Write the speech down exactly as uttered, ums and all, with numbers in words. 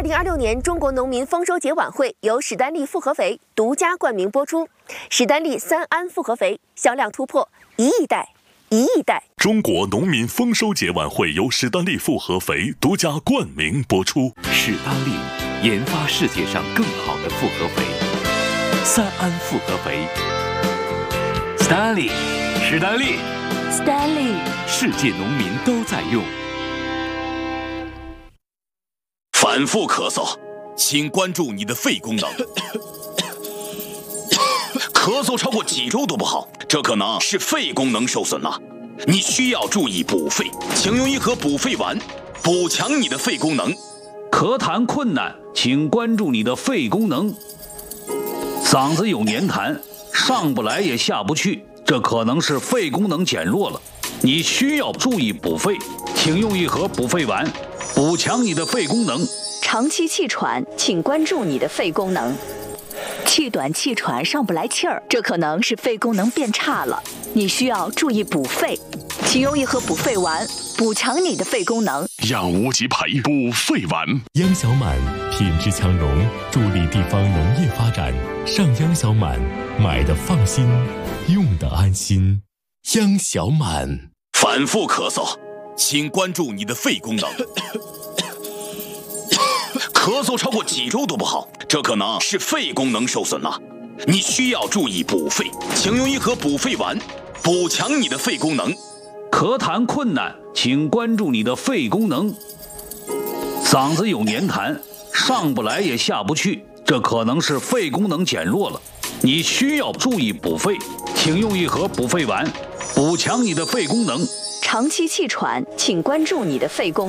零二六年中国农民丰收节晚会由史丹利复合肥独家冠名播出，史丹利三安复合肥销量突破一亿袋，一亿袋。 中国农民丰收节晚会由史丹利复合肥独家冠名播出。 史丹利研发世界上更好的复合肥，三安复合肥。史丹利，史丹利， 史丹利， 世界农民都在用。 反复咳嗽，请关注你的肺功能。咳嗽超过几周都不好，这可能是肺功能受损了。你需要注意补肺，请用一盒补肺丸，补强你的肺功能。 咳痰困难，请关注你的肺功能。嗓子有黏痰，上不来也下不去，这可能是肺功能减弱了。你需要注意补肺，请用一盒补肺丸，补强你的肺功能。 长期气喘，请关注你的肺功能。气短气喘上不来气儿，这可能是肺功能变差了，你需要注意补肺，请用一盒补肺丸，补强你的肺功能。 养无极培补肺丸， 央小满品质强融，助力地方农业发展。上央小满，买的放心，用的安心。央小满。 反复咳嗽，请关注你的肺功能。咳嗽超过几周都不好，这可能是肺功能受损了。你需要注意补肺，请用一盒补肺丸，补强你的肺功能。 咳痰困难，请关注你的肺功能。嗓子有黏痰，上不来也下不去，这可能是肺功能减弱了。你需要注意补肺，请用一盒补肺丸，补强你的肺功能。 长期气喘，请关注你的肺功能。